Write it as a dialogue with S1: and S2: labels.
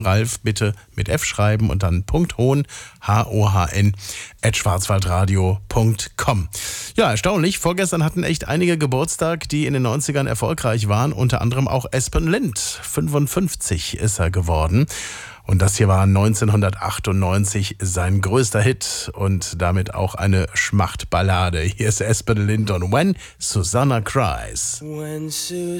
S1: Ralf bitte mit F schreiben und dann .hohn, Hohn, @schwarzwaldradio.com. Ja, erstaunlich. Vorgestern hatten echt einige Geburtstag, die in den 90ern erfolgreich waren. Unter anderem auch Espen Lind. 55 ist er geworden. Und das hier war 1998 sein größter Hit und damit auch eine Schmachtballade. Hier ist Espen Lind und When Susanna Cries.
S2: When Susanna